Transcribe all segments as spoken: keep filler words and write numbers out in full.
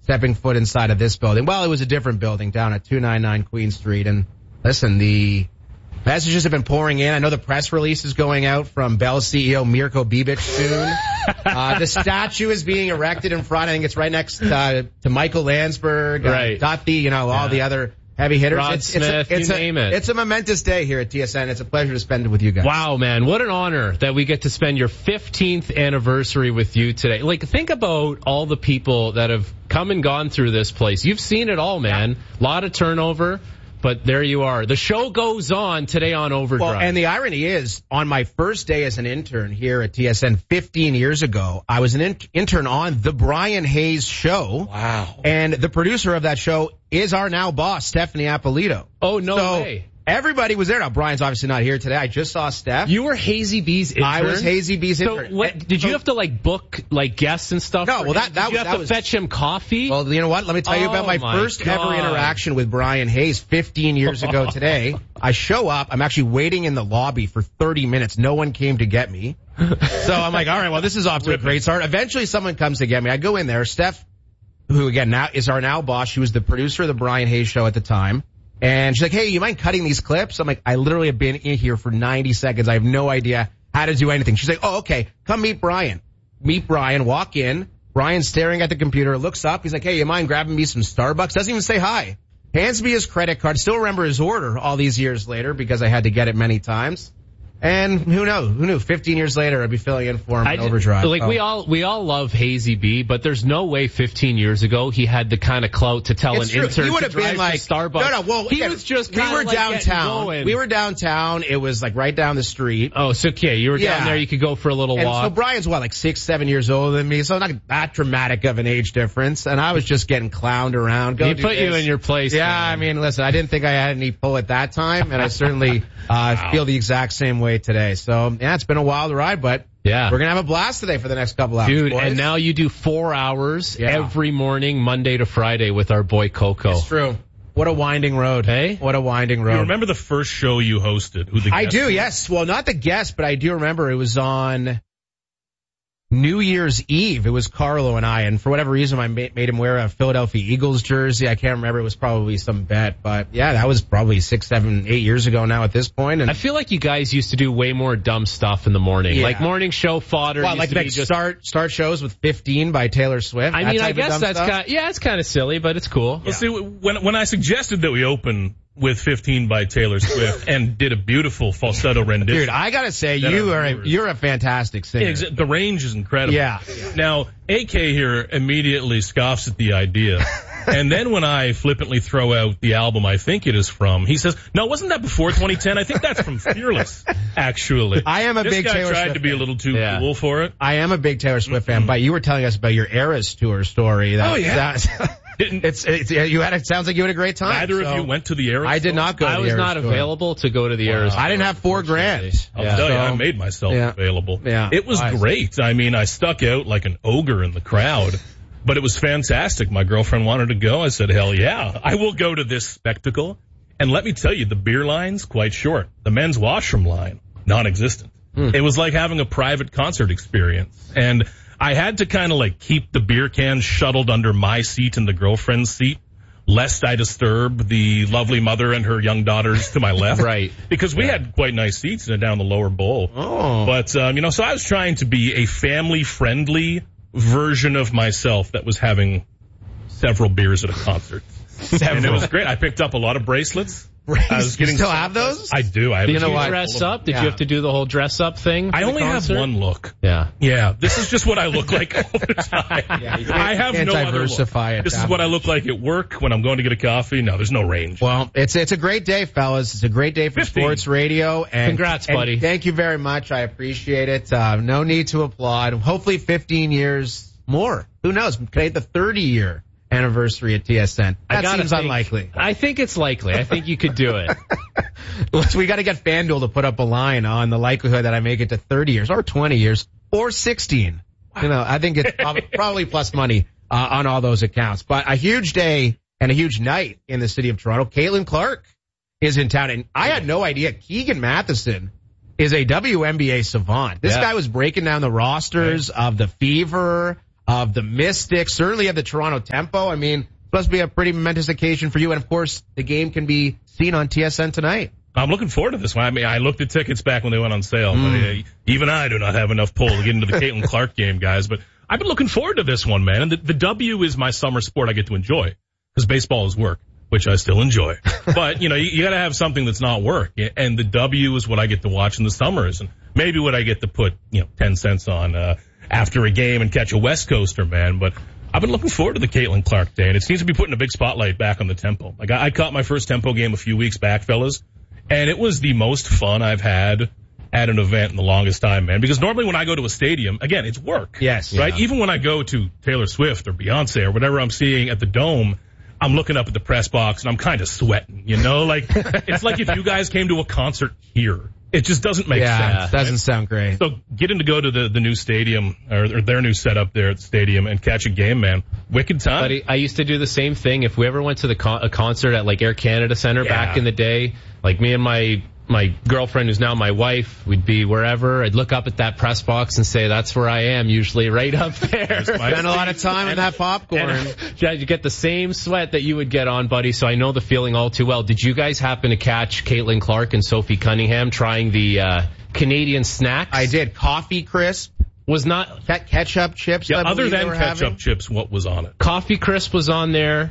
stepping foot inside of this building. Well, it was a different building down at two ninety-nine Queen Street. And listen, the messages have been pouring in. I know the press release is going out from Bell's C E O Mirko Bibic soon. uh, the statue is being erected in front. I think it's right next uh, to Michael Landsberg, right. uh, Dottie, you know, all yeah. the other heavy hitters. Rod it's, Smith, it's a, it's you a, name it. It's a momentous day here at T S N. It's a pleasure to spend it with you guys. Wow, man. What an honor that we get to spend your fifteenth anniversary with you today. Like, think about all the people that have come and gone through this place. You've seen it all, man. A lot of turnover. But there you are. The show goes on today on Overdrive. Well, and the irony is, on my first day as an intern here at T S N fifteen years ago, I was an in- intern on The Brian Hayes Show. Wow. And the producer of that show is our now boss, Stephanie Appolito. Oh, no so way. Everybody was there. Now, Brian's obviously not here today. I just saw Steph. You were Hazy B's intern? I was Hazy B's intern. So what, did you have to, like, book, like, guests and stuff? No, well, that, that, did you have that to was, fetch him coffee? Well, you know what? Let me tell you about oh my, my first God. ever interaction with Brian Hayes fifteen years ago today. I show up. I'm actually waiting in the lobby for thirty minutes. No one came to get me. So I'm like, all right, well, this is off to a great start. Eventually, someone comes to get me. I go in there. Steph, who, again, now is our now boss. She was the producer of the Brian Hayes Show at the time. And she's like, hey, you mind cutting these clips? I'm like, I literally have been in here for ninety seconds. I have no idea how to do anything. She's like, oh, okay, come meet Brian. Meet Brian, walk in. Brian's staring at the computer, looks up. He's like, hey, you mind grabbing me some Starbucks? Doesn't even say hi. Hands me his credit card. Still remember his order all these years later because I had to get it many times. And who knows? Who knew? Fifteen years later, I'd be filling in for him in Overdrive. Like, oh. we all we all love Hazy B, but there's no way fifteen years ago he had the kind of clout to tell It's an true. intern He would to have drive been like, to Starbucks. No, no, well, he again, was just we like were downtown. going. We were downtown. It was like right down the street. Oh, so okay, you were Yeah. down there. You could go for a little And walk. so Brian's what, like six, seven years older than me, so not that dramatic of an age difference. And I was just getting clowned around. Go he do put this. you in your place. Yeah, man. I mean, listen, I didn't think I had any pull at that time, and I certainly uh wow. feel the exact same way today. So yeah, it's been a wild ride, but yeah, we're gonna have a blast today for the next couple hours, dude. boys. And now you do four hours yeah. every morning, Monday to Friday, with our boy Coco. It's true. What a winding road. Hey, what a winding road. You remember the first show you hosted? Who the I guest do. was? Yes. Well, not the guest, but I do remember it was on New Year's Eve. It was Carlo and I, and for whatever reason, I made, made him wear a Philadelphia Eagles jersey. I can't remember. It was probably some bet, but yeah, that was probably six, seven, eight years ago now at this point. And I feel like you guys used to do way more dumb stuff in the morning, Yeah. like morning show fodder. well, used like, to like be just, start start shows with fifteen by Taylor Swift. I that mean, I type of guess dumb that's stuff. kind. Yeah, it's kind of silly, but it's cool. Well, see, when when I suggested that we open with fifteen by Taylor Swift and did a beautiful falsetto rendition. Dude, I gotta say, That you are are a, viewers. you're a fantastic singer. Exa- the range is incredible. Yeah. Now, A K here immediately scoffs at the idea. And then when I flippantly throw out the album I think it is from, he says, no, wasn't that before twenty ten? I think that's from Fearless, actually. I am a this big guy Taylor tried Swift to be a fan. little too Yeah. cool for it. I am a big Taylor Swift fan, but you were telling us about your Eras tour story. That, Oh, yeah. that- it's, it's you had. It sounds like you had a great time. Neither so. of you went to the Eras. I did tour? not go. I to the was Eras not tour. available to go to the Eras. I didn't have four grand. I'll Yeah. tell you, So- I made myself Yeah. available. Yeah. It was Nice. great. I mean, I stuck out like an ogre in the crowd, but it was fantastic. My girlfriend wanted to go. I said, hell yeah, I will go to this spectacle. And let me tell you, the beer line's quite short. The men's washroom line, non-existent. Hmm. It was like having a private concert experience. And I had to kind of like keep the beer cans shuttled under my seat and the girlfriend's seat, lest I disturb the lovely mother and her young daughters to my left. Right. Because we had quite nice seats down the lower bowl. Oh. But, um, you know, so I was trying to be a family-friendly version of myself that was having several beers at a concert. And it was great. I picked up a lot of bracelets. I was getting you still have those? I do. I have You a know huge what? dress full of- up? Did Yeah. you have to do the whole dress up thing? I for the only have concert? one look. Yeah. Yeah, this is just what I look like all the time. Yeah, you can't- I have can't no diversify other it look. This is that what I much. look like at work when I'm going to get a coffee. No, there's no range. Well, it's it's a great day, fellas. It's a great day for fifteen. sports radio. And, Congrats, and buddy. Thank you very much. I appreciate it. Uh, no need to applaud. Hopefully fifteen years more. Who knows? Today, the thirty-year anniversary at T S N. I That gotta seems think- unlikely. I think it's likely. I think you could do it. We got to get FanDuel to put up a line on the likelihood that I make it to thirty years or twenty years or sixteen. You know, I think it's probably, probably plus money uh, on all those accounts. But a huge day and a huge night in the city of Toronto. Caitlin Clark is in town, and I had no idea Keegan Matheson is a W N B A savant. This Yeah. guy was breaking down the rosters of the Fever, of the Mystics, certainly of the Toronto Tempo. I mean, it must be a pretty momentous occasion for you. And, of course, the game can be seen on T S N tonight. I'm looking forward to this one. I mean, I looked at tickets back when they went on sale, mm. but uh, even I do not have enough pull to get into the Caitlin Clark game, guys. But I've been looking forward to this one, man. And the, the W is my summer sport I get to enjoy because baseball is work, which I still enjoy. But, you know, you, you got to have something that's not work. And the W is what I get to watch in the summers. And maybe what I get to put, you know, ten cents on uh, after a game and catch a West Coaster, man. But I've been looking forward to the Caitlin Clark day. And it seems to be putting a big spotlight back on the Tempo. Like, I, I caught my first Tempo game a few weeks back, fellas. And it was the most fun I've had at an event in the longest time, man. Because normally when I go to a stadium, again, it's work. Yes. Right? Yeah. Even when I go to Taylor Swift or Beyonce or whatever I'm seeing at the Dome, I'm looking up at the press box and I'm kind of sweating, you know? Like, it's like if you guys came to a concert here. It just doesn't make yeah, sense. It doesn't sound great. So getting to go to the, the new stadium or, or their new setup there at the stadium and catch a game, man. Wicked time. Buddy, I used to do the same thing. If we ever went to the con- a concert at like Air Canada Centre Yeah. back in the day, like me and my my girlfriend, who's now my wife, we'd be wherever. I'd look up at that press box and say, that's where I am, usually right up there. Spend a lot of time in that popcorn. And, yeah, you get the same sweat that you would get on, buddy, so I know the feeling all too well. Did you guys happen to catch Caitlin Clark and Sophie Cunningham trying the uh, Canadian snacks? I did. Coffee Crisp. Was not... Ke- ketchup chips. Yeah, I other believe they than were ketchup having. chips, what was on it? Coffee Crisp was on there.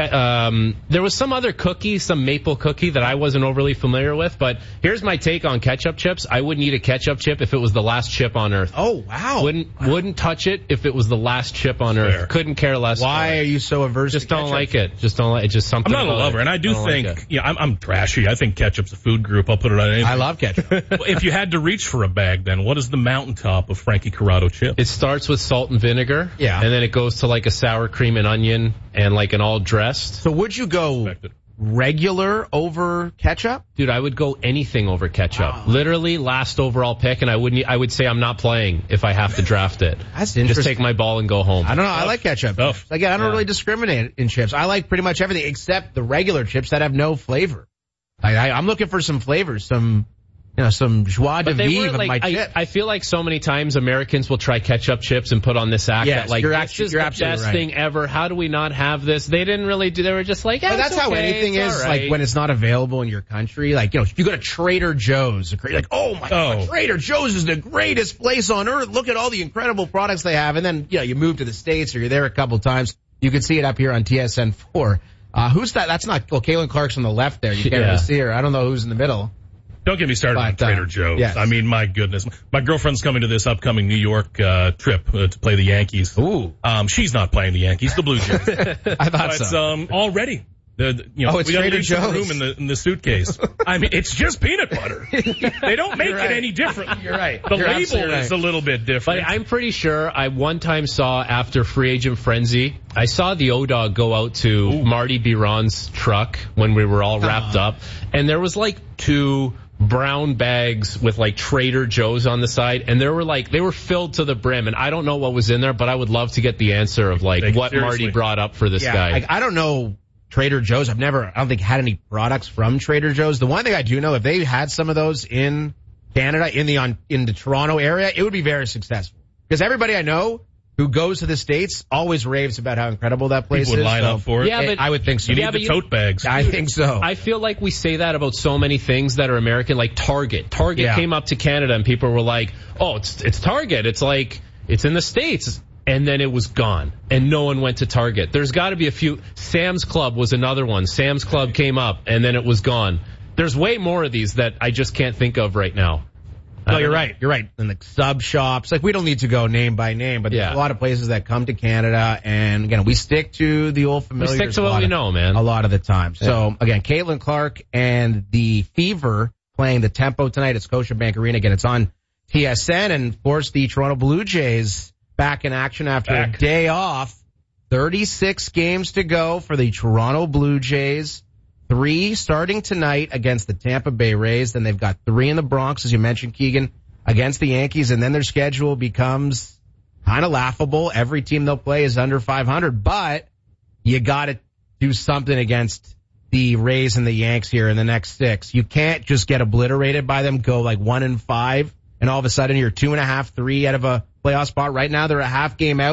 Um, there was some other cookie, some maple cookie that I wasn't overly familiar with, but here's my take on ketchup chips. I wouldn't eat a ketchup chip if it was the last chip on earth. Oh, wow. Wouldn't wow. wouldn't touch it if it was the last chip on Fair. earth. Couldn't care less. Why are you so averse Just to don't ketchup? like it. Just don't like it. Just something. I'm not a about lover, it. and I do I don't think, like it. yeah, I'm, I'm trashy. I think ketchup's a food group. I'll put it on anything. I love ketchup. If you had to reach for a bag, then what is the mountaintop of Frankie Corrado chips? It starts with salt and vinegar. Yeah. And then it goes to like a sour cream and onion and like an all dressed. So would you go Expected. regular over ketchup? Dude, I would go anything over ketchup. Wow. Literally last overall pick, and I wouldn't. I would say I'm not playing if I have to draft it. That's Just interesting. take my ball and go home. I don't know. I like ketchup. Tough. Again, I don't Yeah. really discriminate in chips. I like pretty much everything except the regular chips that have no flavor. I, I, I'm looking for some flavors, some, you know, some joie de But they vivre were of like, my I, chip. I feel like so many times Americans will try ketchup chips and put on this act Yes, that like you're this actually- is you're the absolutely best right. thing ever. How do we not have this? They didn't really do. They were just like, yeah, But it's that's how okay, anything it's is, all like right. when it's not available in your country. Like, you know, you go to Trader Joe's, you're like, oh my God, Oh. Trader Joe's is the greatest place on earth. Look at all the incredible products they have. And then, you know, you move to the States or you're there a couple times. You can see it up here on T S N four. Uh, who's that? That's not, well, Caitlin Clark's on the left there. You can't Yeah. really see her. I don't know who's in the middle. Don't get me started on But, uh, Trader Joe's. yes. I mean, my goodness. My girlfriend's coming to this upcoming New York uh, trip uh, to play the Yankees. Ooh. Um, she's not playing the Yankees, the Blue Jays. I thought But so. um, already, the, the- you know, Oh, it's we got to Trader leave some Joe's. room in the in the suitcase. I mean, it's just peanut butter. They don't make You're it right. any different. You're right. The You're label absolutely right. is a little bit different. But I'm pretty sure I one time saw after Free Agent Frenzy, I saw the O-Dog go out to Marty Biron's truck when we were all wrapped Uh-huh. up, and there was like two brown bags with like Trader Joe's on the side, and there were like, they were filled to the brim, and I don't know what was in there, but I would love to get the answer of like Take it what seriously. Marty brought up for this Yeah, guy. I, I don't know Trader Joe's. I've never, I don't think had any products from Trader Joe's. The one thing I do know, if they had some of those in Canada, in the on in the Toronto area, it would be very successful. Because everybody I know who goes to the States always raves about how incredible that place People would is. line so up for it. Yeah, but- I would think so. You need Yeah, but the you- tote bags. I think so. I feel like we say that about so many things that are American, like Target. Target Yeah. came up to Canada and people were like, oh, it's it's Target. It's like, it's in the States. And then it was gone. And no one went to Target. There's got to be a few. Sam's Club was another one. Sam's Club came up and then it was gone. There's way more of these that I just can't think of right now. No, you're right. You're right. And the sub shops, like we don't need to go name by name, but there's Yeah. a lot of places that come to Canada, and again, we stick to the old We familiars. stick to a what lot we of- know, man. A lot of the time. So again, Caitlin Clark and the Fever playing the Tempo tonight at Scotiabank Arena. Again, it's on T S N, and of course the Toronto Blue Jays back in action after Back. a day off. thirty-six games to go for the Toronto Blue Jays. Three starting tonight against the Tampa Bay Rays. Then they've got three in the Bronx, as you mentioned, Keegan, against the Yankees. And then their schedule becomes kind of laughable. Every team they'll play is under five hundred, but you got to do something against the Rays and the Yanks here in the next six. You can't just get obliterated by them, go like one and five, and all of a sudden you're two and a half, three out of a playoff spot. Right now they're a half game out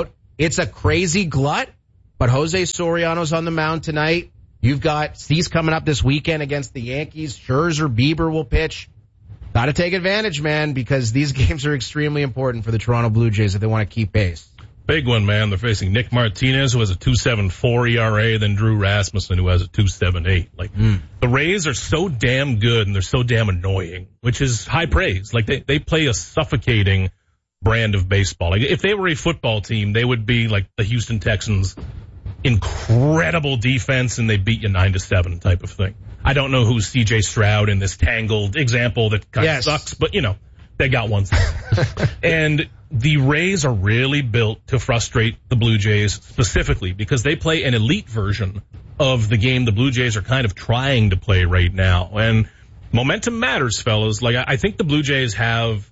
it's a crazy glut, but Jose Soriano's on the mound tonight. You've got Cease coming up this weekend against the Yankees. Scherzer, Bieber will pitch. Got to take advantage, man, because these games are extremely important for the Toronto Blue Jays if they want to keep pace. Big one, man. They're facing Nick Martinez, who has a two point seven four E R A, then Drew Rasmussen, who has a two point seven eight. Like, mm. the Rays are so damn good and they're so damn annoying, which is high praise. Like, they, they play a suffocating brand of baseball. Like, if they were a football team, they would be like the Houston Texans. Incredible defense, and they beat you nine to seven type of thing. I don't know who's C J Stroud in this tangled example that kind yes. of sucks, but, you know, they got one. And the Rays are really built to frustrate the Blue Jays specifically because they play an elite version of the game the Blue Jays are kind of trying to play right now. And momentum matters, fellas. Like, I think the Blue Jays have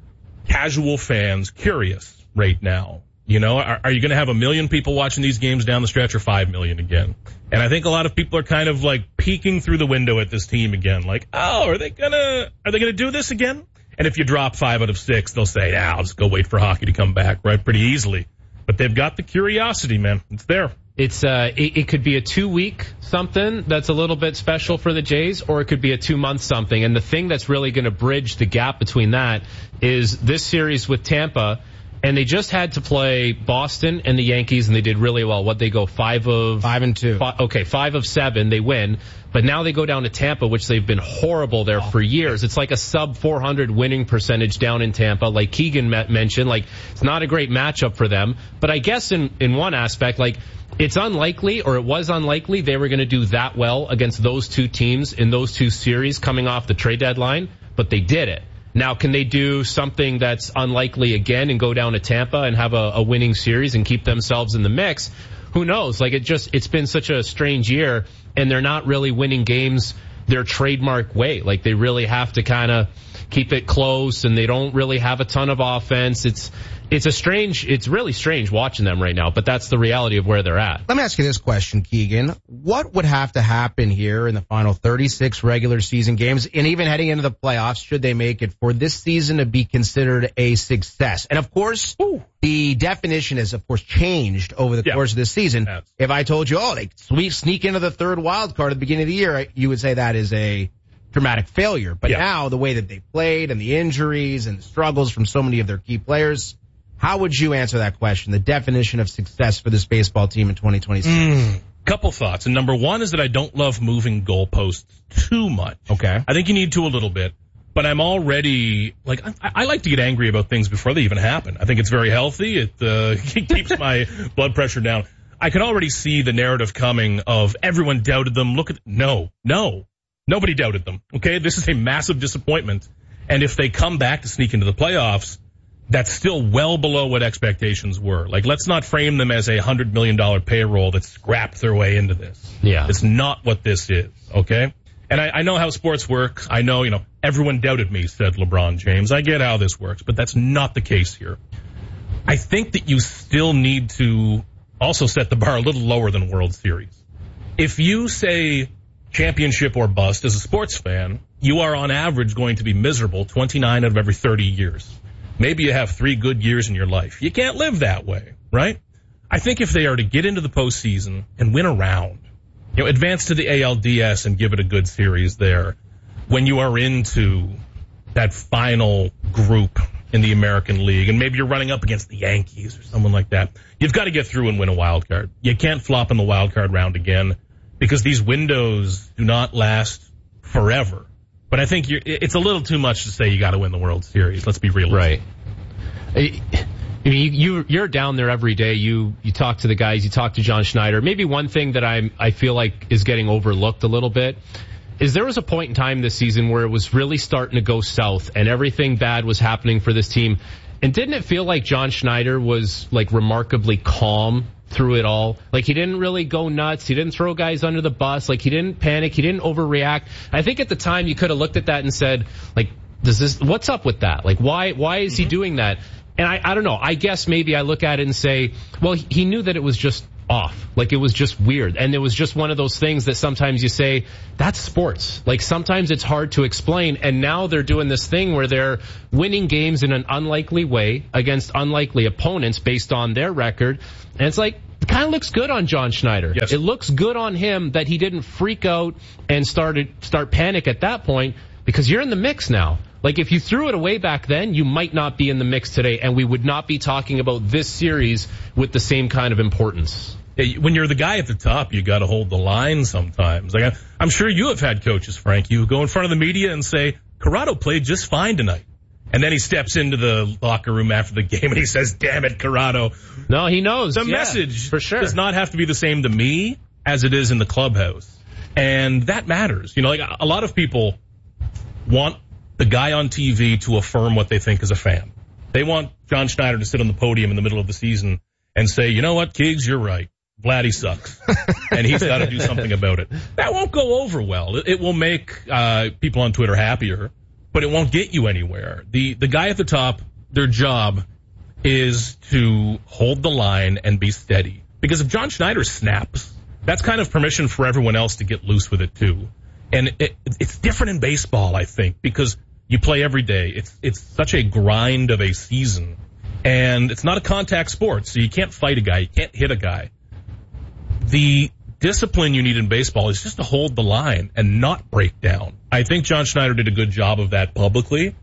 casual fans curious right now. You know, are, are you going to have a million people watching these games down the stretch or five million again? And I think a lot of people are kind of like peeking through the window at this team again. Like, oh, are they going to, are they going to do this again? And if you drop five out of six, they'll say, yeah, I'll just go wait for hockey to come back, right? Pretty easily. But they've got the curiosity, man. It's there. It's, uh, it, it could be a two week something that's a little bit special for the Jays, or it could be a two month something. And the thing that's really going to bridge the gap between that is this series with Tampa. And they just had to play Boston and the Yankees, and they did really well. What they go five of five and two. Five, okay, five of seven, they win. But now they go down to Tampa, which they've been horrible there for years. It's like a sub four hundred winning percentage down in Tampa, like Keegan mentioned. Like, it's not a great matchup for them. But I guess in in one aspect, like, it's unlikely, or it was unlikely, they were going to do that well against those two teams in those two series coming off the trade deadline. But they did it. Now, can they do something that's unlikely again and go down to Tampa and have a, a winning series and keep themselves in the mix? Who knows? Like, it just, it's been such a strange year, and they're not really winning games their trademark way. Like, they really have to kind of keep it close, and they don't really have a ton of offense. It's, it's a strange, it's really strange watching them right now, but that's the reality of where they're at. Let me ask you this question, Keegan. What would have to happen here in the final thirty-six regular season games, and even heading into the playoffs, should they make it, for this season to be considered a success? And of course, Ooh. the definition has, of course, changed over the yeah. course of this season. Yes. If I told you, oh, they sneak into the third wild card at the beginning of the year, you would say that is a dramatic failure. But yeah. now, the way that they played and the injuries and the struggles from so many of their key players, how would you answer that question, the definition of success for this baseball team in twenty twenty-six? Mm, couple thoughts. And number one is that I don't love moving goalposts too much. Okay. I think you need to a little bit. But I'm already, like, I, I like to get angry about things before they even happen. I think it's very healthy. It, uh, it keeps my blood pressure down. I can already see the narrative coming of everyone doubted them. Look at, no, no, nobody doubted them. Okay. This is a massive disappointment. And if they come back to sneak into the playoffs, that's still well below what expectations were. Like, let's not frame them as a one hundred million dollars payroll that scrapped their way into this. Yeah. It's not what this is, okay? And I, I know how sports work. I know, you know, everyone doubted me, said LeBron James. I get how this works, but that's not the case here. I think that you still need to also set the bar a little lower than World Series. If you say championship or bust as a sports fan, you are on average going to be miserable twenty-nine out of every thirty years. Maybe you have three good years in your life. You can't live that way, right? I think if they are to get into the postseason and win a round, you know, advance to the A L D S and give it a good series there, when you are into that final group in the American League, and maybe you're running up against the Yankees or someone like that, you've got to get through and win a wild card. You can't flop in the wild card round again because these windows do not last forever. But I think you're, it's a little too much to say you got to win the World Series. Let's be realistic. Right. I mean, you, you're down there every day. You, you talk to the guys. You talk to John Schneider. Maybe one thing that I'm, I feel like is getting overlooked a little bit is there was a point in time this season where it was really starting to go south and everything bad was happening for this team. And didn't it feel like John Schneider was like remarkably calm through it all? Like, he didn't really go nuts. He didn't throw guys under the bus. Like, he didn't panic. He didn't overreact. I think at the time you could have looked at that and said, like, does this, what's up with that? Like, why, why is mm-hmm. he doing that? And I, I don't know. I guess maybe I look at it and say, well, he knew that it was just off. Like, it was just weird. And it was just one of those things that sometimes you say, that's sports. Like, sometimes it's hard to explain. And now they're doing this thing where they're winning games in an unlikely way against unlikely opponents based on their record. And it's like, it kind of looks good on John Schneider. Yes. It looks good on him that he didn't freak out and started start panic at that point, because you're in the mix now. Like, if you threw it away back then, you might not be in the mix today, and we would not be talking about this series with the same kind of importance. Yeah, when you're the guy at the top, you got to hold the line sometimes. Like, I'm sure you have had coaches, Frank, you go in front of the media and say, Corrado played just fine tonight. And then he steps into the locker room after the game and he says, damn it, Corrado. No, he knows. The yeah, message for sure. does not have to be the same to me as it is in the clubhouse. And that matters. You know, like, a lot of people want the guy on T V to affirm what they think as a fan. They want John Schneider to sit on the podium in the middle of the season and say, you know what, Kiggs, you're right. Vladdy sucks. And he's got to do something about it. That won't go over well. It, it will make uh, people on Twitter happier, but it won't get you anywhere. The the guy at the top, their job is to hold the line and be steady. Because if John Schneider snaps, that's kind of permission for everyone else to get loose with it too. And it, it's different in baseball, I think, because you play every day. It's it's such a grind of a season. And it's not a contact sport, so you can't fight a guy. You can't hit a guy. The discipline you need in baseball is just to hold the line and not break down. I think John Schneider did a good job of that publicly.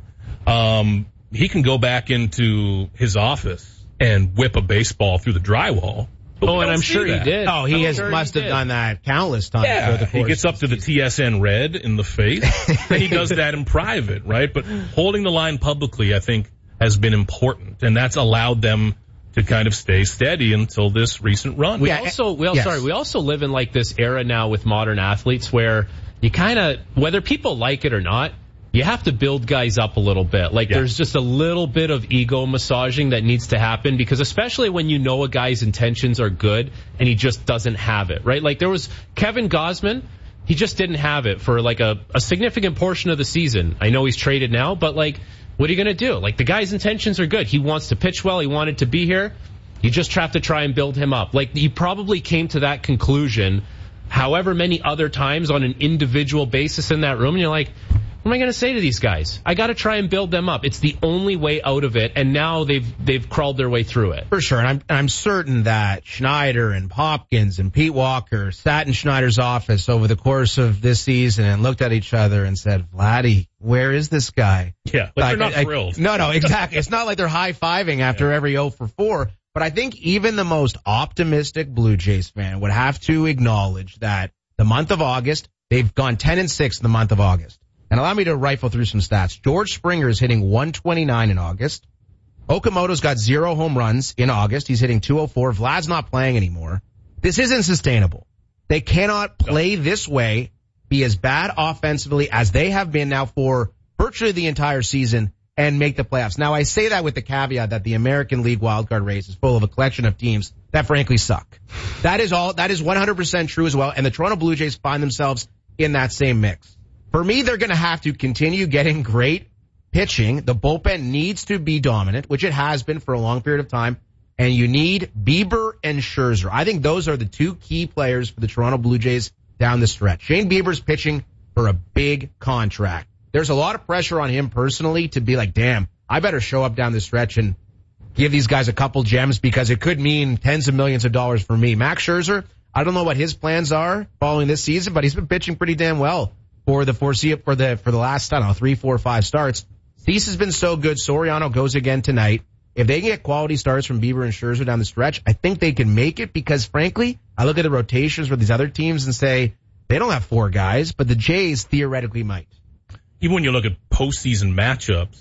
Um, he can go back into his office and whip a baseball through the drywall. Oh, and I'm sure that. he did. Oh, he I'm has sure must he have did. done that countless times. Yeah, throughout the he course gets up to the T S N red in the face, and he does that in private, right? But holding the line publicly, I think, has been important, and that's allowed them to kind of stay steady until this recent run. We Yeah, also, we, yes. sorry, we also live in like this era now with modern athletes where you kind of, whether people like it or not, you have to build guys up a little bit. Like, Yeah. there's just a little bit of ego massaging that needs to happen, because especially when you know a guy's intentions are good and he just doesn't have it, right? Like, there was Kevin Gausman. He just didn't have it for like a, a significant portion of the season. I know he's traded now, but like, what are you going to do? Like, the guy's intentions are good. He wants to pitch well. He wanted to be here. You just have to try and build him up. Like, you probably came to that conclusion however many other times on an individual basis in that room, and you're like, what am I going to say to these guys? I got to try and build them up. It's the only way out of it, and now they've they've crawled their way through it. For sure, and I'm I'm certain that Schneider and Hopkins and Pete Walker sat in Schneider's office over the course of this season and looked at each other and said, Vladdy, where is this guy? Yeah, like, they're not I, I, thrilled. No, no, exactly. It's not like they're high-fiving after yeah. every oh for four, but I think even the most optimistic Blue Jays fan would have to acknowledge that the month of August, they've gone ten and six in the month of August. And allow me to rifle through some stats. George Springer is hitting one twenty-nine in August. Okamoto's got zero home runs in August. He's hitting two oh four. Vlad's not playing anymore. This isn't sustainable. They cannot play this way, be as bad offensively as they have been now for virtually the entire season, and make the playoffs. Now, I say that with the caveat that the American League wildcard race is full of a collection of teams that frankly suck. That is all, that is one hundred percent true as well, and the Toronto Blue Jays find themselves in that same mix. For me, they're going to have to continue getting great pitching. The bullpen needs to be dominant, which it has been for a long period of time. And you need Bieber and Scherzer. I think those are the two key players for the Toronto Blue Jays down the stretch. Shane Bieber's pitching for a big contract. There's a lot of pressure on him personally to be like, damn, I better show up down the stretch and give these guys a couple gems because it could mean tens of millions of dollars for me. Max Scherzer, I don't know what his plans are following this season, but he's been pitching pretty damn well. For the foreseeable, for the, for the last, I don't know, three, four, five starts. Cease has been so good. Soriano goes again tonight. If they can get quality starts from Bieber and Scherzer down the stretch, I think they can make it because, frankly, I look at the rotations for these other teams and say, they don't have four guys, but the Jays theoretically might. Even when you look at postseason matchups,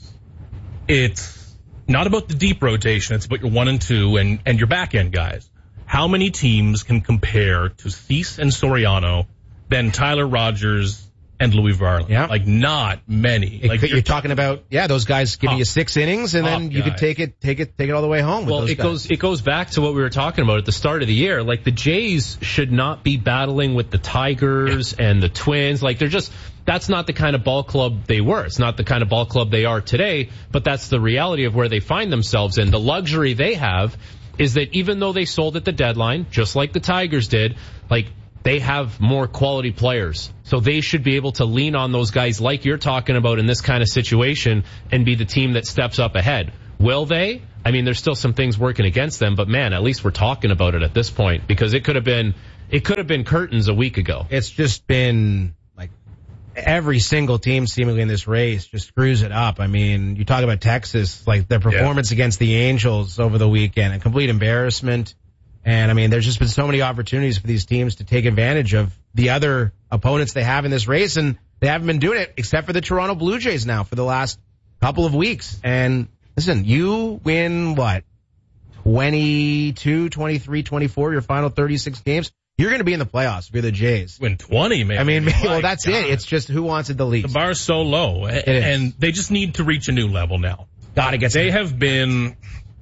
it's not about the deep rotation. It's about your one and two and, and your back end guys. How many teams can compare to Cease and Soriano than Tyler Rogers and Louis Varland? Yeah. Like, not many. It, like you're, you're talking about, yeah, those guys giving top, you six innings, and then you guys. could take it, take it, take it all the way home. With well, those it guys. goes, it goes back to what we were talking about at the start of the year. Like, the Jays should not be battling with the Tigers yeah. and the Twins. Like, they're just, that's not the kind of ball club they were. It's not the kind of ball club they are today, but that's the reality of where they find themselves in. The luxury they have is that even though they sold at the deadline, just like the Tigers did, like, they have more quality players. So they should be able to lean on those guys like you're talking about in this kind of situation and be the team that steps up ahead. Will they? I mean, there's still some things working against them, but man, at least we're talking about it at this point, because it could have been, it could have been curtains a week ago. It's just been like every single team seemingly in this race just screws it up. I mean, you talk about Texas, like their performance yeah. against the Angels over the weekend, a complete embarrassment. And I mean, there's just been so many opportunities for these teams to take advantage of the other opponents they have in this race, and they haven't been doing it except for the Toronto Blue Jays now for the last couple of weeks. And listen, you win what? twenty-two, twenty-three, twenty-four, your final thirty-six games. You're going to be in the playoffs if you're the Jays. Win twenty, man. I mean, My well, that's God. it. It's just who wants it the least. The bar's so low, and they just need to reach a new level now. Gotta get. They have been.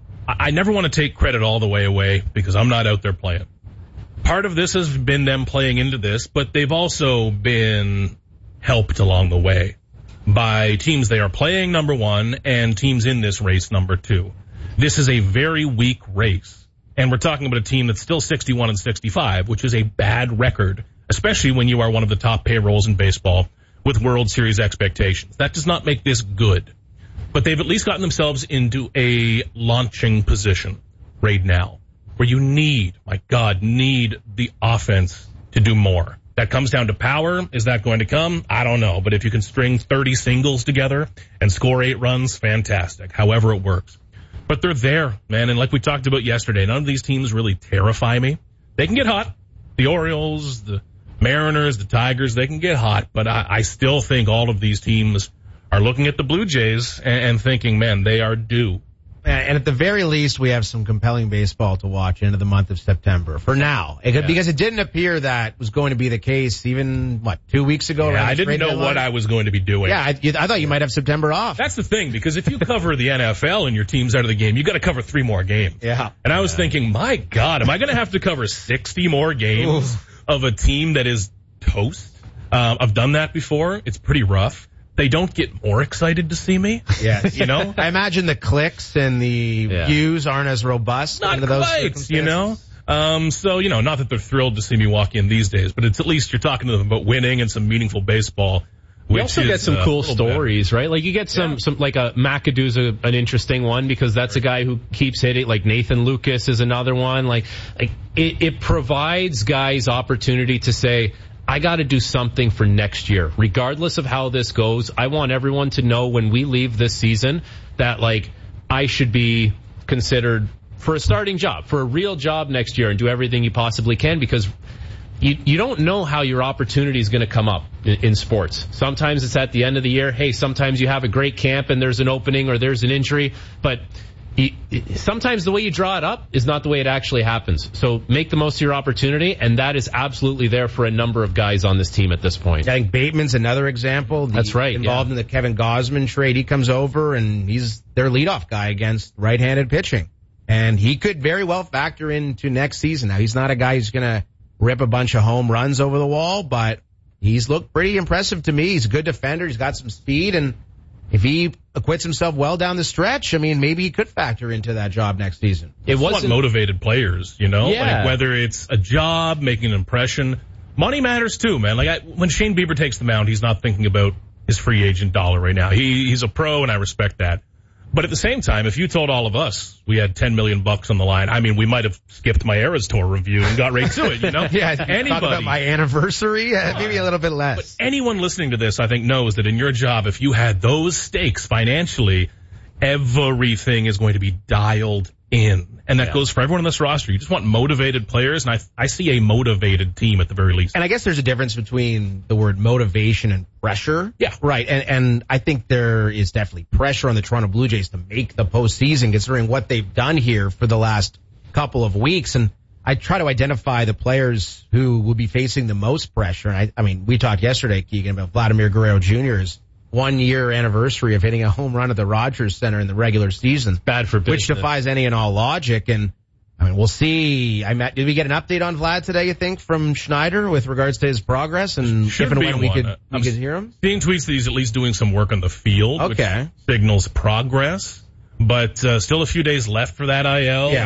I never want to take credit all the way away because I'm not out there playing. Part of this has been them playing into this, but they've also been helped along the way by teams they are playing, number one, and teams in this race, number two. This is a very weak race, and we're talking about a team that's still sixty-one and sixty-five, which is a bad record, especially when you are one of the top payrolls in baseball with World Series expectations. That does not make this good. But they've at least gotten themselves into a launching position right now where you need, my God, need the offense to do more. That comes down to power. Is that going to come? I don't know. But if you can string thirty singles together and score eight runs, fantastic. However it works. But they're there, man. And like we talked about yesterday, none of these teams really terrify me. They can get hot. The Orioles, the Mariners, the Tigers, they can get hot. But I, I still think all of these teams are looking at the Blue Jays and, and thinking, man, they are due. And at the very least, we have some compelling baseball to watch into the month of September. For now. It, yeah. Because it didn't appear that was going to be the case even, what, two weeks ago? Yeah, I didn't know deadline? what I was going to be doing. Yeah, I, I thought you might have September off. That's the thing, because if you cover the N F L and your team's out of the game, you got to cover three more games. Yeah. And I was yeah. thinking, my God, am I going to have to cover sixty more games of a team that is toast? Um, I've done that before. It's pretty rough. They don't get more excited to see me. Yeah, you know. I imagine the clicks and the yeah. views aren't as robust not under those quite, circumstances. You know. Um, so you know, not that they're thrilled to see me walk in these days, but it's at least you're talking to them about winning and some meaningful baseball. We also is, get some uh, cool stories, better. right? Like you get some, yeah. some like a McAdoo's a, an interesting one because that's a guy who keeps hitting. Like Nathan Lucas is another one. Like, like it, it provides guys opportunity to say, I got to do something for next year, regardless of how this goes. I want everyone to know when we leave this season that like I should be considered for a starting job, for a real job next year, and do everything you possibly can because. You you don't know how your opportunity is going to come up in, in sports. Sometimes it's at the end of the year. Hey, sometimes you have a great camp and there's an opening or there's an injury. But you, sometimes the way you draw it up is not the way it actually happens. So make the most of your opportunity, and that is absolutely there for a number of guys on this team at this point. I think Bateman's another example. That's right. Involved yeah. in the Kevin Gausman trade. He comes over, and he's their leadoff guy against right-handed pitching. And he could very well factor into next season. Now, he's not a guy who's going to rip a bunch of home runs over the wall, but he's looked pretty impressive to me. He's a good defender. He's got some speed, and if he acquits himself well down the stretch, I mean, maybe he could factor into that job next season. It wasn't motivated players, you know, yeah. like whether it's a job, making an impression, money matters too, man. Like I, when Shane Bieber takes the mound, he's not thinking about his free agent dollar right now. He, he's a pro, and I respect that. But at the same time, if you told all of us we had ten million bucks on the line, I mean, we might have skipped my Eras Tour review and got right to it, you know? yeah, anybody. Talk about my anniversary, uh, maybe a little bit less. But anyone listening to this, I think, knows that in your job, if you had those stakes financially, everything is going to be dialed in. And that yeah. goes for everyone on this roster. You just want motivated players, and I, I see a motivated team at the very least. And I guess there's a difference between the word motivation and pressure. Yeah. Right. And, and I think there is definitely pressure on the Toronto Blue Jays to make the postseason, considering what they've done here for the last couple of weeks. And I try to identify the players who will be facing the most pressure. And I, I mean, we talked yesterday, Keegan, about Vladimir Guerrero Junior's one year anniversary of hitting a home run at the Rogers Center in the regular season. Bad for business. Which defies any and all logic. And I mean, we'll see. I met, did we get an update on Vlad today, you think, from Schneider with regards to his progress and Should if and be when we one. could, we I'm could hear him? Seeing tweets that he's at least doing some work on the field, okay. which signals progress. But uh, still a few days left for that I L. Yeah.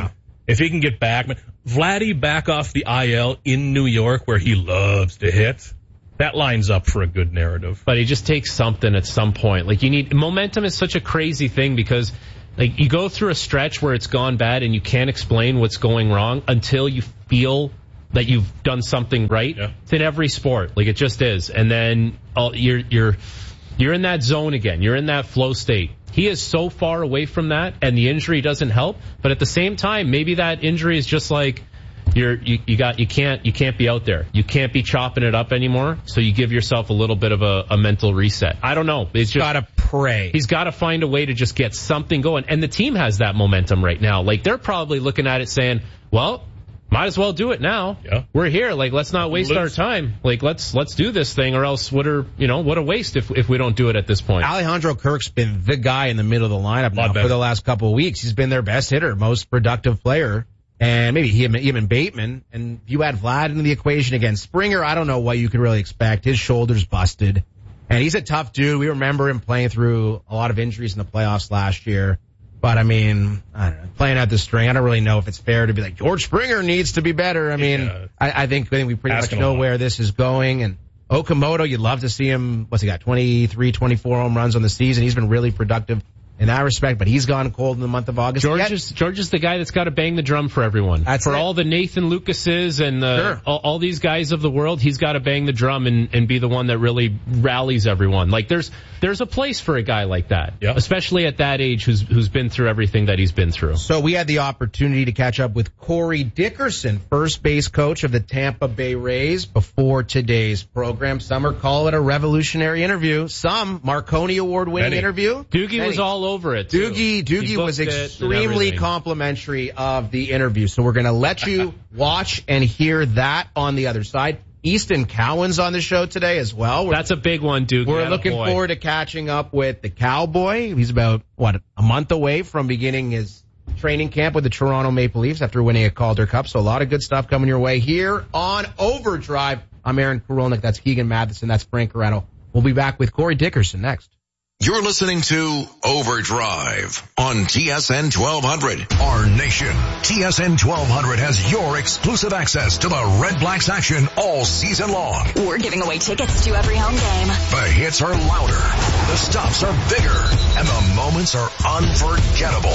If he can get back, Vladdy back off the I L in New York where he loves to hit, that lines up for a good narrative. But he just takes something at some point. Like, you need, momentum is such a crazy thing because, like, you go through a stretch where it's gone bad and you can't explain what's going wrong until you feel that you've done something right. Yeah. It's in every sport. Like, it just is. And then all, you're, you're, you're in that zone again. You're in that flow state. He is so far away from that, and the injury doesn't help. But at the same time, maybe that injury is just like, You're, you, you got, you can't, you can't be out there. You can't be chopping it up anymore. So you give yourself a little bit of a, a mental reset. I don't know. It's just gotta pray. He's got to find a way to just get something going. And the team has that momentum right now. Like, they're probably looking at it saying, well, might as well do it now. Yeah. We're here. Like, let's not waste let's, our time. Like, let's, let's do this thing, or else what are, you know, what a waste if, if we don't do it at this point. Alejandro Kirk's been the guy in the middle of the lineup now for the last couple of weeks. He's been their best hitter, most productive player. And maybe he, even Bateman. And if you add Vlad into the equation against Springer, I don't know what you could really expect. His shoulder's busted. And he's a tough dude. We remember him playing through a lot of injuries in the playoffs last year. But, I mean, I don't know, playing out the string, I don't really know if it's fair to be like, George Springer needs to be better. I mean, yeah. I, I, think, I think we pretty Asking much know where this is going. And Okamoto, you'd love to see him, what's he got, twenty-three, twenty-four home runs on the season. He's been really productive in that respect, but he's gone cold in the month of August. George is, George is the guy that's got to bang the drum for everyone. That's for it. all the Nathan Lucases and the, sure. all, all these guys of the world, he's got to bang the drum and, and be the one that really rallies everyone. Like, there's there's a place for a guy like that, yeah. especially at that age who's who's been through everything that he's been through. So we had the opportunity to catch up with Corey Dickerson, first base coach of the Tampa Bay Rays, before today's program. Some are call it a revolutionary interview. Some Marconi Award-winning Many. interview. Doogie Many. was all over it, too. Doogie Doogie was extremely complimentary of the interview. So we're going to let you watch and hear that on the other side. Easton Cowan's on the show today as well. We're, That's a big one, Doogie. We're Atta looking boy. forward to catching up with the Cowboy. He's about, what, a month away from beginning his training camp with the Toronto Maple Leafs after winning a Calder Cup. So a lot of good stuff coming your way here on Overdrive. I'm Aaron Korolnik. That's Keegan Matheson. That's Frank Corretto. We'll be back with Corey Dickerson next. You're listening to Overdrive on T S N twelve hundred. Our nation. T S N twelve hundred has your exclusive access to the Red Blacks action all season long. We're giving away tickets to every home game. The hits are louder, the stops are bigger, and the moments are unforgettable.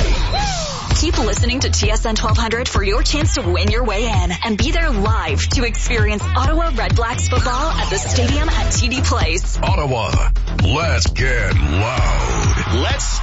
Keep listening to T S N twelve hundred for your chance to win your way in and be there live to experience Ottawa Red Blacks football at the stadium at T D Place. Ottawa, let's get loud. Let's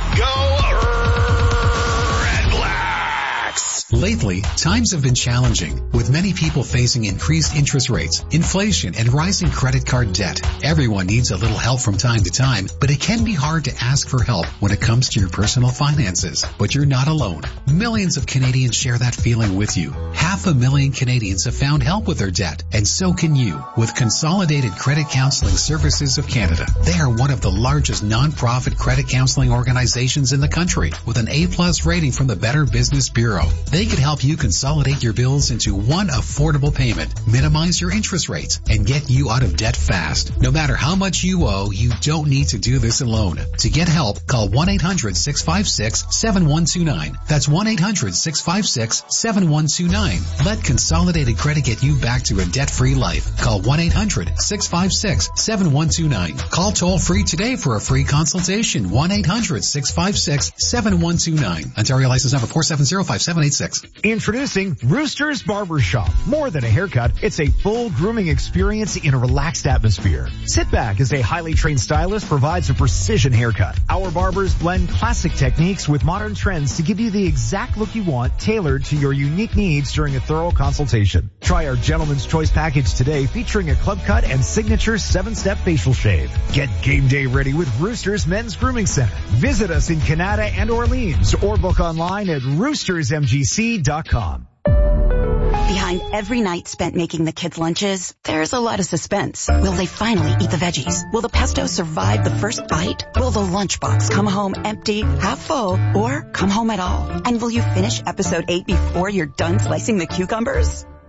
go Red Blacks. Lately, times have been challenging, with many people facing increased interest rates, inflation, and rising credit card debt. Everyone needs a little help from time to time, but it can be hard to ask for help when it comes to your personal finances. But you're not alone. Millions of Canadians share that feeling with you. Half a million Canadians have found help with their debt, and so can you with Consolidated Credit Counseling Services of Canada. They are one of the largest non-profit credit counseling organizations in the country, with an A-plus rating from the Better Business Bureau. They can help you consolidate your bills into one affordable payment, minimize your interest rates, and get you out of debt fast. No matter how much you owe, you don't need to do this alone. To get help, call one eight hundred six five six seven one two nine. That's one eight hundred six five six seven one two nine. Let Consolidated Credit get you back to a debt-free life. Call one eight hundred six five six seven one two nine. Call toll-free today for a free consultation. one eight hundred six five six seven one two nine. Ontario license number four seven zero five seven eight six. Introducing Rooster's Barbershop. More than a haircut, it's a full grooming experience in a relaxed atmosphere. Sit back as a highly trained stylist provides a precision haircut. Our barbers blend classic techniques with modern trends to give you the exact look you want, tailored to your unique needs during a thorough consultation. Try our Gentleman's Choice package today, featuring a club cut and signature seven-step facial shave. Get game day ready with Rooster's Men's Grooming Center. Visit us in Canada and Orleans, or book online at roosters m g c dot com. Behind every night spent making the kids' lunches, there's a lot of suspense. Will they finally eat the veggies? Will the pesto survive the first bite? Will the lunchbox come home empty, half full, or come home at all? And will you finish episode eight before you're done slicing the cucumbers?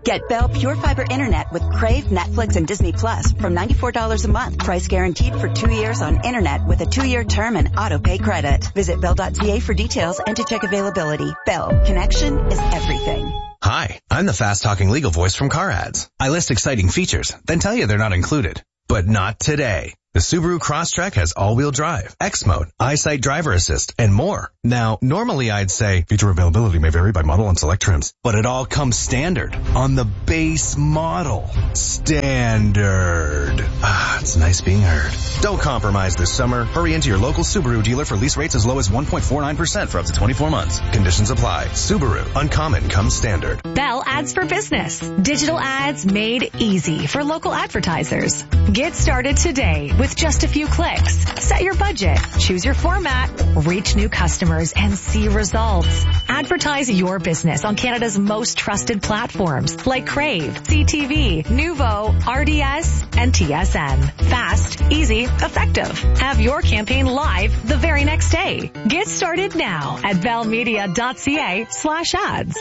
Get Bell Pure Fiber Internet with Crave, Netflix, and Disney Plus from ninety-four dollars a month. Price guaranteed for two years on internet with a two-year term and auto-pay credit. Visit bell dot c a for details and to check availability. Bell. Connection is everything. Hi, I'm the fast-talking legal voice from Car Ads. I list exciting features, then tell you they're not included. But not today. The Subaru Crosstrek has all-wheel drive, X Mode, EyeSight driver assist, and more. Now, normally I'd say feature availability may vary by model and select trims, but it all comes standard on the base model. Standard. Ah, it's nice being heard. Don't compromise this summer. Hurry into your local Subaru dealer for lease rates as low as one point four nine percent for up to twenty-four months. Conditions apply. Subaru. Uncommon comes standard. Bell Ads for Business. Digital ads made easy for local advertisers. Get started today with just a few clicks. Set your budget, choose your format, reach new customers, and see results. Advertise your business on Canada's most trusted platforms like Crave, C T V, Nuvo, R D S, and T S N. Fast, easy, effective. Have your campaign live the very next day. Get started now at bellmedia.ca slash ads.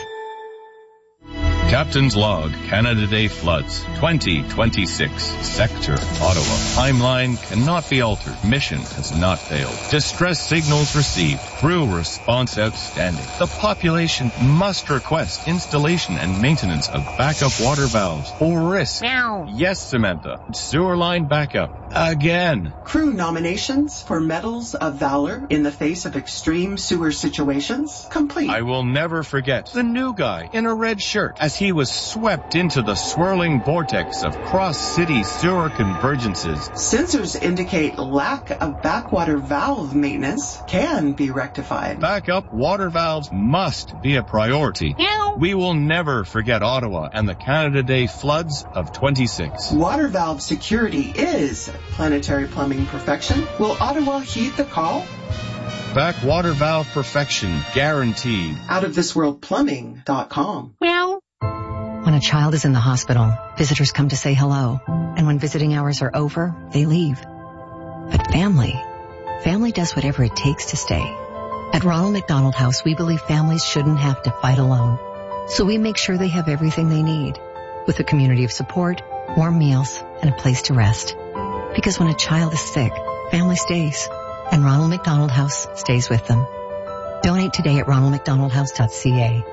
Captain's Log, Canada Day floods, twenty twenty-six, Sector, Ottawa. Timeline cannot be altered. Mission has not failed. Distress signals received. Crew response outstanding. The population must request installation and maintenance of backup water valves or risk. Meow. Yes, Samantha. Sewer line backup. Again. Crew nominations for Medals of Valor in the face of extreme sewer situations complete. I will never forget the new guy in a red shirt as he was swept into the swirling vortex of cross-city sewer convergences. Sensors indicate lack of backwater valve maintenance can be rectified. Backup water valves must be a priority. Meow. We will never forget Ottawa and the Canada Day floods of twenty-six. Water valve security is planetary plumbing perfection. Will Ottawa heed the call? Backwater valve perfection guaranteed. out of this world plumbing dot com. Meow. When a child is in the hospital, visitors come to say hello. And when visiting hours are over, they leave. But family, family does whatever it takes to stay. At Ronald McDonald House, we believe families shouldn't have to fight alone. So we make sure they have everything they need, with a community of support, warm meals, and a place to rest. Because when a child is sick, family stays. And Ronald McDonald House stays with them. Donate today at ronald mcdonald house dot c a.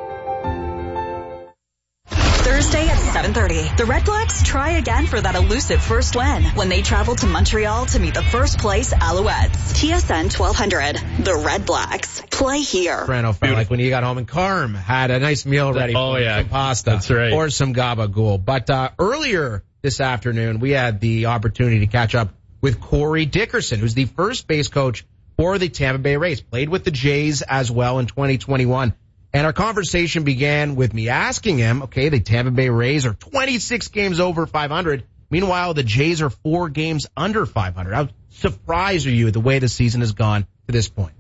Thursday at seven thirty, the Red Blacks try again for that elusive first win when they travel to Montreal to meet the first place Alouettes. T S N twelve hundred, the Red Blacks. Play here. Brano felt like when he got home and Carm had a nice meal ready oh, for yeah. some pasta. That's right. Or some gabagool. But uh, earlier this afternoon, we had the opportunity to catch up with Corey Dickerson, who's the first base coach for the Tampa Bay Rays. Played with the Jays as well in twenty twenty-one. And our conversation began with me asking him, okay, the Tampa Bay Rays are twenty-six games over five hundred. Meanwhile, the Jays are four games under five hundred. How surprised are you at the way the season has gone to this point?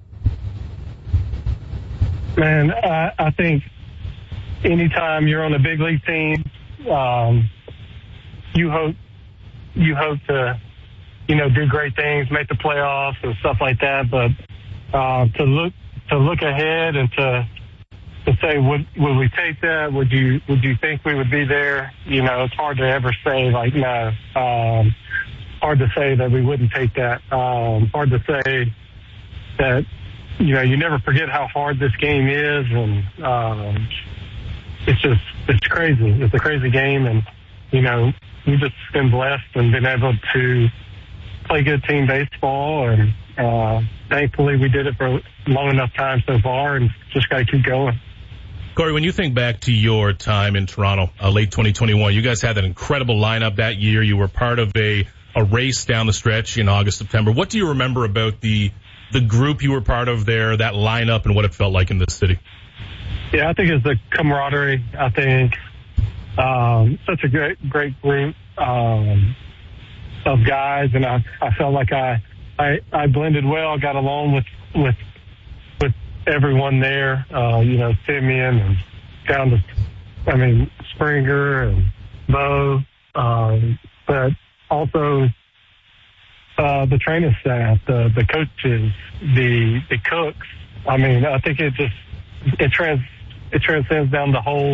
Man, I, I think anytime you're on a big league team, um, you hope you hope to, you know, do great things, make the playoffs and stuff like that. But uh, to look to look ahead and to to say, would would we take that? Would you would you think we would be there? You know, it's hard to ever say. Like, no, um, hard to say that we wouldn't take that. Um, hard to say that. You know, you never forget how hard this game is, and um, it's just it's crazy. It's a crazy game, and you know, we've just been blessed and been able to play good team baseball, and uh, thankfully we did it for a long enough time so far, and just got to keep going. Corey, when you think back to your time in Toronto, uh, late twenty twenty-one, you guys had that incredible lineup that year. You were part of a, a race down the stretch in August, September. What do you remember about the the group you were part of there, that lineup, and what it felt like in this city? Yeah, I think it's the camaraderie. I think um, such a great, great group um, of guys, and I, I felt like I, I, I blended well, got along with with with everyone there. Uh, you know, Simeon and down to, I mean, Springer and Bo, um, but also uh, the training staff, the the coaches, the the cooks. I mean, I think it just it trans it transcends down the whole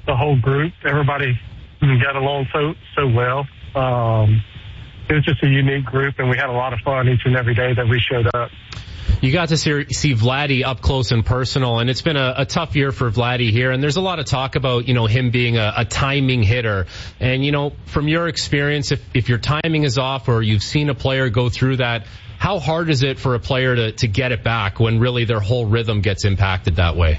the whole group. Everybody got along so so well. Um, it was just a unique group, and we had a lot of fun each and every day that we showed up. You got to see, see Vladdy up close and personal, and it's been a, a tough year for Vladdy here. And there's a lot of talk about, you know, him being a, a timing hitter. And, you know, from your experience, if, if your timing is off or you've seen a player go through that, how hard is it for a player to, to get it back when really their whole rhythm gets impacted that way?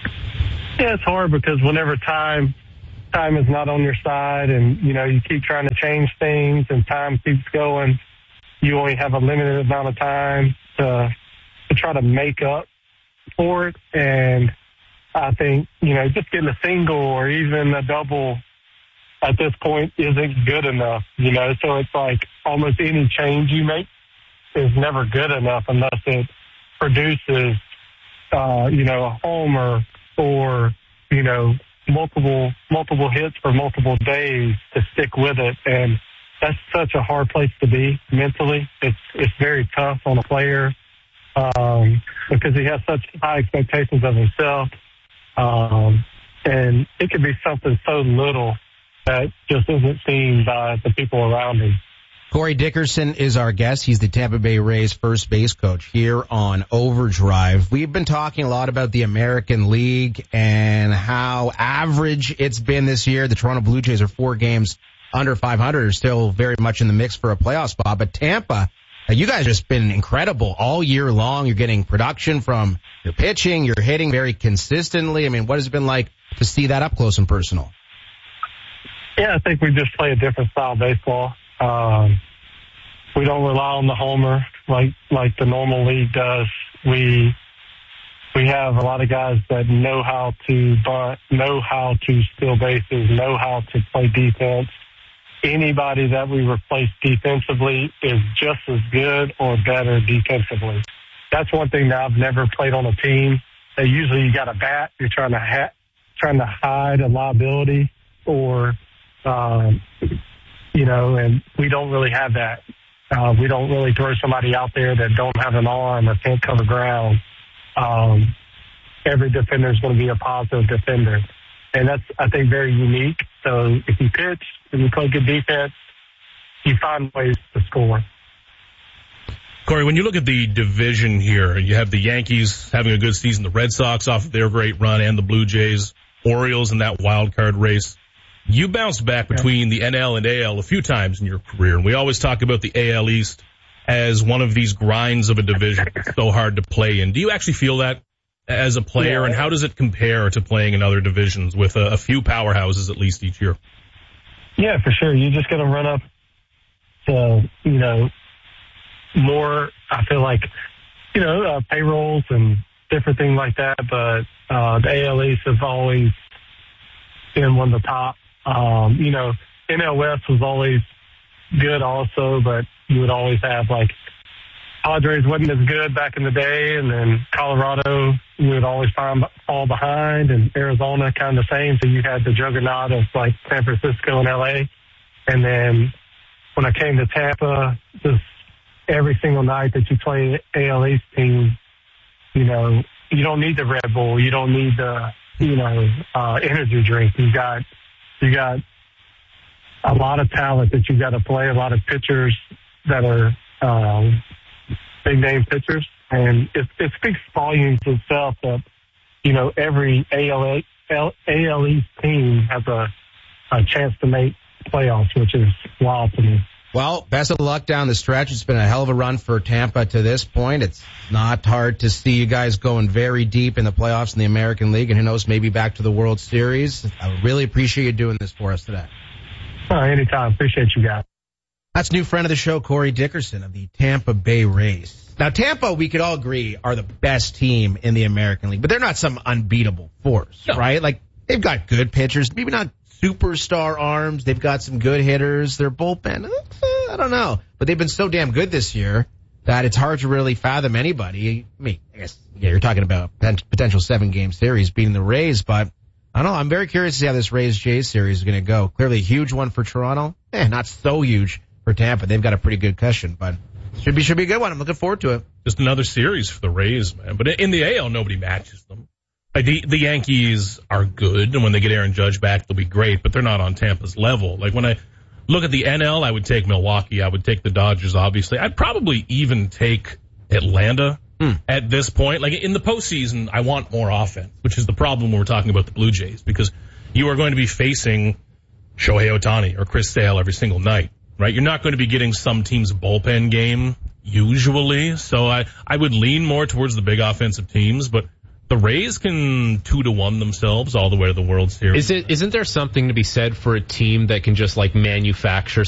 Yeah, it's hard because whenever time time is not on your side and, you know, you keep trying to change things and time keeps going, you only have a limited amount of time to to try to make up for it. And I think, you know, just getting a single or even a double at this point isn't good enough, you know. So it's like almost any change you make is never good enough unless it produces, uh, you know, a homer or, you know, multiple, multiple hits for multiple days to stick with it. And that's such a hard place to be mentally. It's, it's very tough on a player. Um, because he has such high expectations of himself. Um, and it could be something so little that just isn't seen by the people around him. Corey Dickerson is our guest. He's the Tampa Bay Rays first base coach here on Overdrive. We've been talking a lot about the American League and how average it's been this year. The Toronto Blue Jays are four games under five hundred, are still very much in the mix for a playoff spot. But Tampa, you guys have just been incredible all year long. You're getting production from your pitching. You're hitting very consistently. I mean, what has it been like to see that up close and personal? Yeah, I think we just play a different style of baseball. Um, we don't rely on the homer like like the normal league does. We we have a lot of guys that know how to bunt, know how to steal bases, know how to play defense. Anybody that we replace defensively is just as good or better defensively. That's one thing that I've never played on a team. That usually you got a bat, you're trying to ha- trying to hide a liability, or um, you know, and we don't really have that. Uh, we don't really throw somebody out there that don't have an arm or can't cover ground. Um, every defender is going to be a positive defender. And that's, I think, very unique. So if you pitch and you play good defense, you find ways to score. Corey, when you look at the division here, you have the Yankees having a good season, the Red Sox off of their great run, and the Blue Jays, Orioles in that wild card race. You bounced back between the N L and A L a few times in your career, and we always talk about the A L East as one of these grinds of a division. It's so hard to play in. Do you actually feel that as a player, yeah. And how does it compare to playing in other divisions with a, a few powerhouses at least each year? Yeah, for sure. You just got to run up to, you know, more, I feel like, you know, uh, payrolls and different things like that. But uh, the A L East has always been one of the top. Um, you know, N L West was always good also, but you would always have, like, Padres wasn't as good back in the day, and then Colorado, you would always find, fall behind, and Arizona kind of the same. So you had the juggernaut of, like, San Francisco and L A. And then when I came to Tampa, just every single night that you play A L East team, you know, you don't need the Red Bull. You don't need the, you know, uh, energy drink. You got, you got a lot of talent that you got to play, a lot of pitchers that are, um, big name pitchers, and it, it speaks volumes itself that, you know, every A L East team has a, a chance to make playoffs, which is wild to me. Well, best of luck down the stretch. It's been a hell of a run for Tampa to this point. It's not hard to see you guys going very deep in the playoffs in the American League, and who knows, maybe back to the World Series. I really appreciate you doing this for us today. Oh, anytime. Appreciate you guys. That's new friend of the show, Corey Dickerson of the Tampa Bay Rays. Now, Tampa, we could all agree, are the best team in the American League, but they're not some unbeatable force, no. right? Like, they've got good pitchers, maybe not superstar arms. They've got some good hitters. Their bullpen, I don't know. But they've been so damn good this year that it's hard to really fathom anybody. I mean, I guess, yeah, you're talking about potential seven-game series beating the Rays, but I don't know. I'm very curious to see how this Rays-Jays series is going to go. Clearly a huge one for Toronto. Eh, not so huge for Tampa. They've got a pretty good cushion, but should be should be a good one. I'm looking forward to it. Just another series for the Rays, man. But in the A L, nobody matches them. Like the, the Yankees are good, and when they get Aaron Judge back, they'll be great, but they're not on Tampa's level. Like when I look at the N L, I would take Milwaukee. I would take the Dodgers, obviously. I'd probably even take Atlanta hmm. at this point. Like in the postseason, I want more offense, which is the problem when we're talking about the Blue Jays, because you are going to be facing Shohei Ohtani or Chris Sale every single night, right? You're not going to be getting some team's bullpen game usually. So I, I would lean more towards the big offensive teams, but the Rays can two to one themselves all the way to the World Series. Is it, isn't there something to be said for a team that can just like manufacture